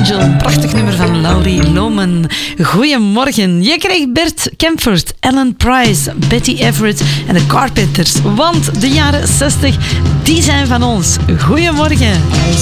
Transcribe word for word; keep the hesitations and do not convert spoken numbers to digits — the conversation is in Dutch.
Angel. Prachtig nummer van Laurie Lohman. Goedemorgen. Je krijgt Bert Kaempfert, Ellen Price, Betty Everett en de Carpenters. Want de jaren zestig, die zijn van ons. Goedemorgen.